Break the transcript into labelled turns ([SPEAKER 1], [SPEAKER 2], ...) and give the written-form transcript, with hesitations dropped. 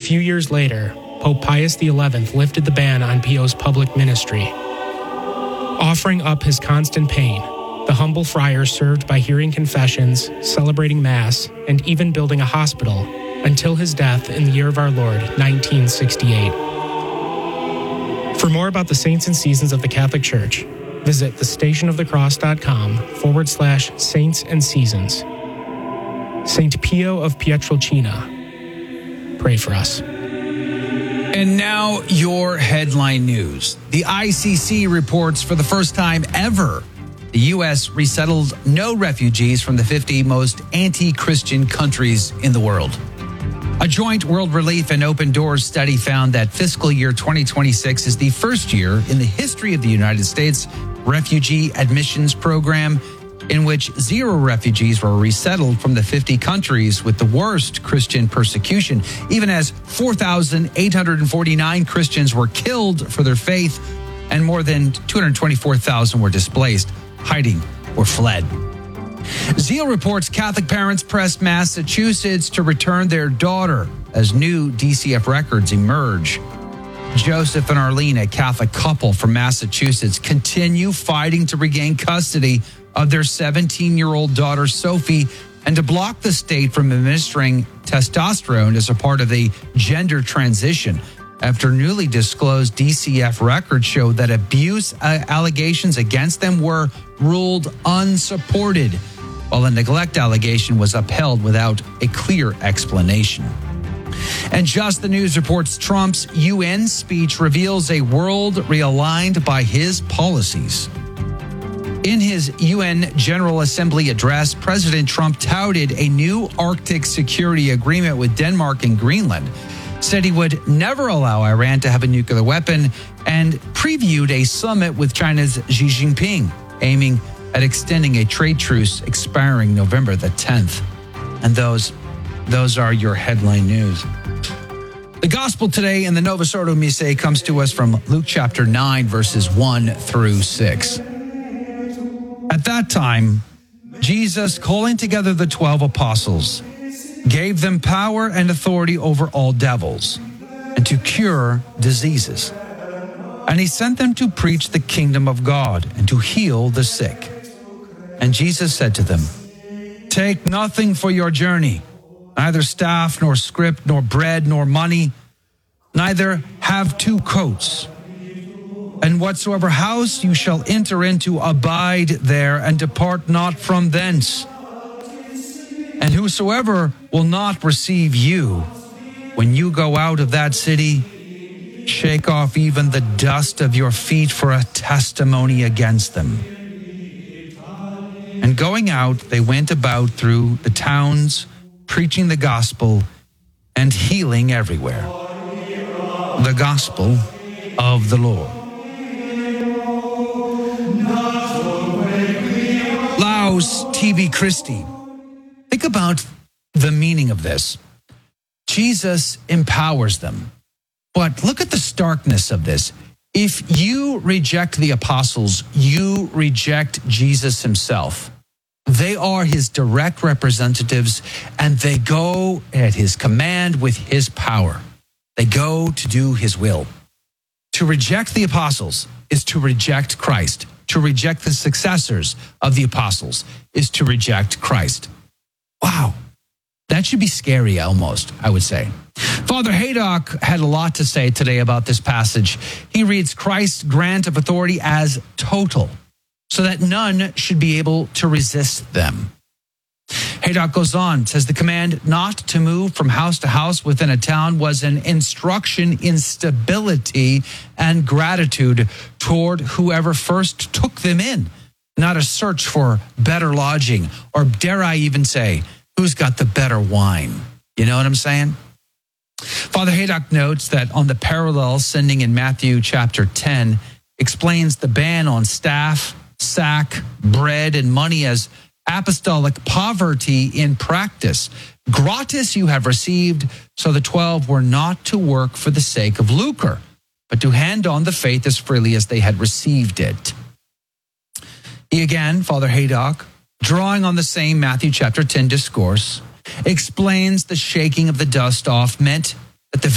[SPEAKER 1] few years later, Pope Pius XI lifted the ban on Pio's public ministry. Offering up his constant pain, the humble friar served by hearing confessions, celebrating Mass, and even building a hospital until his death in the year of our Lord, 1968. For more about the saints and seasons of the Catholic Church, visit thestationofthecross.com/saints and seasons. Saint Pio of Pietrelcina, pray for us.
[SPEAKER 2] And now your headline news. The ICC reports for the first time ever, the U.S. resettled no refugees from the 50 most anti-Christian countries in the world. A joint World Relief and Open Doors study found that fiscal year 2026 is the first year in the history of the United States refugee admissions program in which 0 refugees were resettled from the 50 countries with the worst Christian persecution, even as 4,849 Christians were killed for their faith and more than 224,000 were displaced, hiding, or fled. Zeal reports Catholic parents pressed Massachusetts to return their daughter as new DCF records emerge. Joseph and Arlene, a Catholic couple from Massachusetts, continue fighting to regain custody of their 17-year-old daughter, Sophie, and to block the state from administering testosterone as a part of the gender transition after newly disclosed DCF records show that abuse allegations against them were ruled unsupported, while a neglect allegation was upheld without a clear explanation. And Just the News reports Trump's UN speech reveals a world realigned by his policies. In his UN General Assembly address, President Trump touted a new Arctic security agreement with Denmark and Greenland, said he would never allow Iran to have a nuclear weapon, and previewed a summit with China's Xi Jinping, aiming at extending a trade truce expiring November the 10th. And those are your headline news. The gospel today in the Novus Ordo Missae comes to us from Luke chapter 9, verses 1 through 6. At that time, Jesus, calling together the 12 apostles, gave them power and authority over all devils and to cure diseases. And he sent them to preach the kingdom of God and to heal the sick. And Jesus said to them, "Take nothing for your journey, neither staff, nor scrip, nor bread, nor money, neither have 2 coats. And whatsoever house you shall enter into, abide there, and depart not from thence. And whosoever will not receive you, when you go out of that city, shake off even the dust of your feet for a testimony against them." And going out, they went about through the towns, preaching the gospel and healing everywhere. The gospel of the Lord. Laus tibi Christi. Think about the meaning of this. Jesus empowers them. But look at the starkness of this. If you reject the apostles, you reject Jesus himself. They are his direct representatives, and they go at his command with his power. They go to do his will. To reject the apostles is to reject Christ. To reject the successors of the apostles is to reject Christ. Wow. That should be scary almost, I would say. Father Haydock had a lot to say today about this passage. He reads Christ's grant of authority as total, so that none should be able to resist them. Haydock goes on, says the command not to move from house to house within a town was an instruction in stability and gratitude toward whoever first took them in, not a search for better lodging, or dare I even say, who's got the better wine? You know what I'm saying? Father Haydock notes that on the parallel sending in Matthew chapter 10 explains the ban on staff, sack, bread, and money as apostolic poverty in practice. Gratis you have received, so the 12 were not to work for the sake of lucre, but to hand on the faith as freely as they had received it. He again, Father Haydock, drawing on the same Matthew chapter 10 discourse, explains the shaking of the dust off meant that the